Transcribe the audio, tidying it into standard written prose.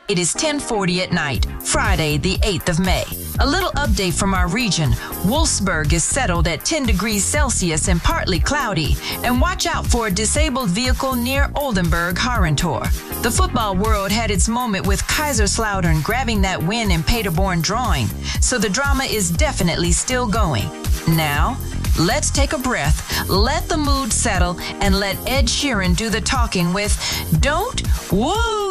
It is 10:40 at night, Friday, the 8th of May. A little update from our region. Wolfsburg is settled at 10 degrees Celsius and partly cloudy. And watch out for a disabled vehicle near Oldenburg, Harentor. The football world had its moment with Kaiserslautern grabbing that win and Paderborn drawing. So the drama is definitely still going. Now, let's take a breath, let the mood settle, and let Ed Sheeran do the talking with Don't Woo!